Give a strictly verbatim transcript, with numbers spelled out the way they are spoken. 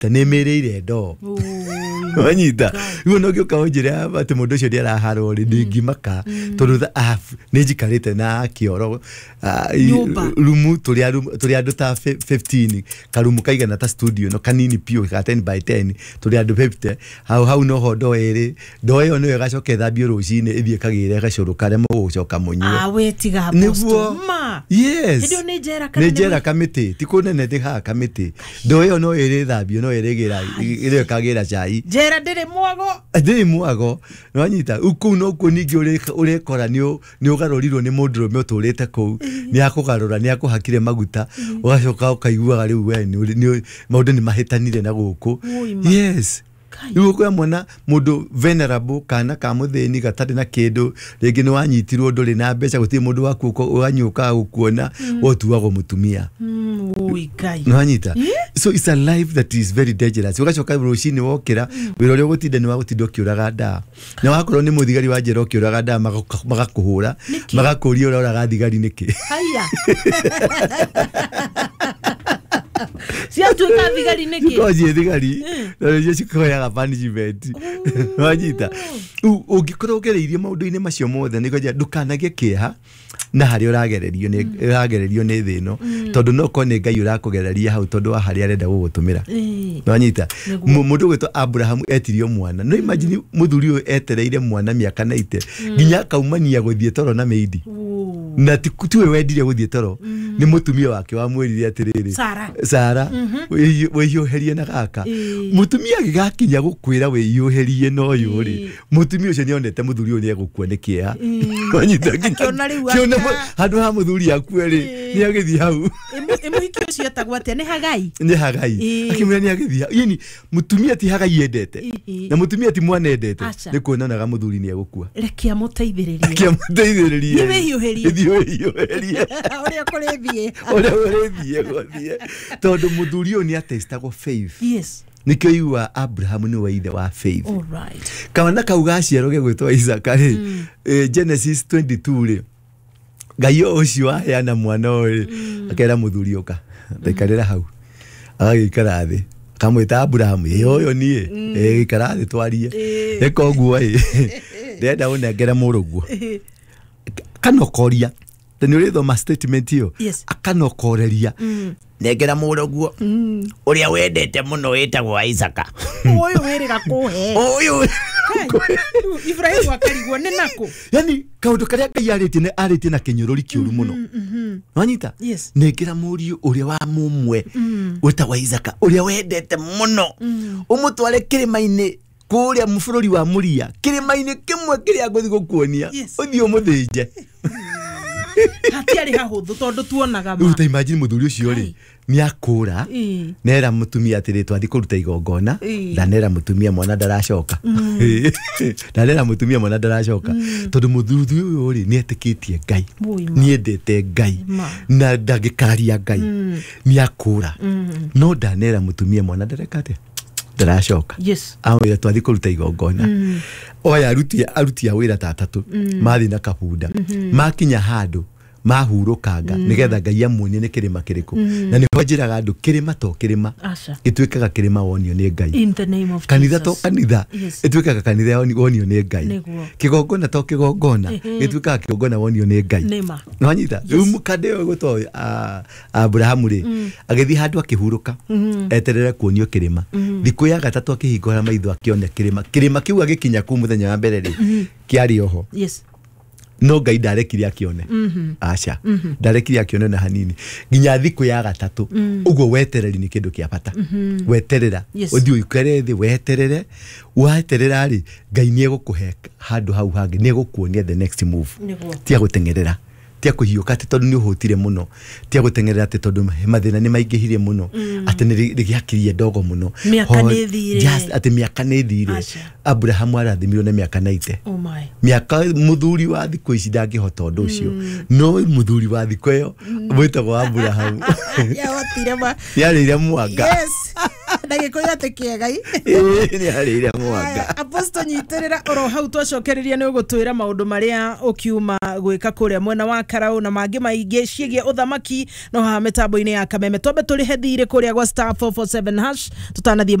tanemereire ndo wanyita iwe no gyo kaonjira ati mundu cio ndiara haro ri ndingimaka tondu nijikarite na kioro rumu turi turi andu ta fifteen karumu kaigana ta studio no kanini pio ka ten by ten turi andu fifty hau hau no ho ndo eri ndo yo no gacoke thambio rucine ithie kagire gacuru kare mo gucoka munyu ah we tiga posto ma yes ndio ni jera kana ni jera kamiti tikunene thiha kamiti ndo yo no eri thambio no eri gira ire kagira chai jera ndire mwago ndire mwago no anyita uku no ku ningi uri uri kora ni ni ugarurirwo ni mundu rume uturite ku ni akugarura ni akuhakire maguta ugacoka ukaigua riu we ni maundu ni mahitanire na guku yes Iwo kwa mwana mundu venerable kana ka mutheni gatari na kindu ringi ni wanyitirwo nduri na mbeca guti mundu waku wanyuka gukuona wotuago mutumia ui kai no anyita so it's a life that is very dangerous ugacoka rucini wokira wira uri gutinda ni wagutinda kiuraga nda na wakorwo ni muthigari wa njera kiuraga nda magakuhura magakuria ura uraga thigari niki haya sia tu ka thigari niki ko je thigari no je cikoya punishment wanyita ungikorwo ugereirie maundu-ini macio mothe ni koja ndukanagie kieha na hari uragererio ni uragererio ni thino tondu no ko ni Ngai urakugereria hau tondu wa hari arenda gugutumira wanyita mundu gwitwa Abraham etirio mwana no imagine muthuri uyu etereire mwana miaka ninety nginya kaumania guthie toro na meidi na tikutuwe wendire guthie toro ni mutumia wake wa mwirire atiriri Sara Sara weyuherie na gaka mutumia gigakinya gukwira weyuherie no yuri mutumia ucio ni onete muthuri uyu ni egukuonekia wanyita kiona riu kiona handu ha muthuri akweri ni agithii hau imuhiki ucio etagwo atia ni Hagai ni Hagai akimira ni agithii yani mutumia ti Hagai endete na mutumia ti mwana endete ni kuonanaga muthuri ni egukua rekia muteithiririe rekia muteithiririe ni weyuherie ni weyuherie uria kurithie uria kurithie gothie tondu muthuri uyu ni atestagwo faith yes nikio iwa Abraham ni wa ithe wa faith all right kana kauga ciero gegwitwa Isaka ri Genesis twenty-two ri Ngai ucio aheana mwana uyu akera muthuri uka ndekarira hau agikara thi kamwita Abraham yoyo nie egikara thi twarie eko guo ĩ ndenda unengere muruguo kanokoria tani uri thoma statement hiyo akanokoreria negera muruguo uria wendete muno wetagwo Isaka uyu wirira kuhe uyu Ibrahim akarigwo ni nako yani kaundu karia Ngai aritie ne aritie na kinyururi kiuru muno wanyita negera muriu uria wa mumwe wetagwo Isaka uria wendete muno umutware kirima-ini kuria mufururi wa muria kirima-ini kimwe kiria nguthi gukuonia uthio muthinje hatiari hahuthu tondu tuonaga ma uta imagine muthuri ucio ri ni akura nera mutumia atiri twathi kuruta igongona na nera mutumia mwana ndaracoka na nera mutumia mwana ndaracoka tondu muthuri uyu ri ni etikitie Ngai ni endete Ngai na ndagikaria Ngai ni akura no ndanera mutumia mwana ndarekate ndaracoka yes awira twathi kuruta igongona oya arutia arutia wira tatatu mathi na kabunda makinya handu mahurukanga nigetha Ngai amuonie ni kirima kiriku na ni hojiraga andu kirima to kirima gitwikaga kirima wonio ni Ngai in the name of kanitha to kanitha itwikaga kanitha wonio ni Ngai kigongona to kigongona gitwikaga kigongona wonio ni Ngai nwanyita umukade gutwo Abraham ri agithi handu akihuruka eterere kuonio kirima thiku ya gatatu akihingora maitho akione kirima kirima kiu agikinya ku muthenya wa mbere ri kiari oho yes no Ngai ndarekire akione acha ndarekire akione na hanini nginya thiku ya gatatu ugo wetereri ni kindu kia bata weterera uthio ikere thi weterere weterera ri Ngai ni egukuhe handu hau hangi ni egukuonia the next move tia gutengerera tia kuhiuka ati tondu ni uhutire muno tia gutengerera ati tondu mathina ni maingihire muno ati ni rigiakirie ndogo muno miaka ni thire just ati miaka ni thire Abraham arathimirwo na miaka ninety oh my miaka muthuri wa thiku ici ndangihota undu ucio no muthuri wa thiku iyo witagwo Abraham ya watire ma yarire mwanga yes ndagĩkũyũ atĩ kĩegai nĩ harĩire mwanga. Apostle nyiterera oro hau twacokereria nĩ ũgũtwĩra maũndũ marĩa ũkiuma gwĩka kũrĩa mwena wa Karaũ na mangĩ maingĩ ciĩgiĩ ũthamaki no haha mĩtambo-inĩ ya Kameme twambe tũrĩhe thirĩ kũrĩa gwa star four four seven hash tutanathiĩ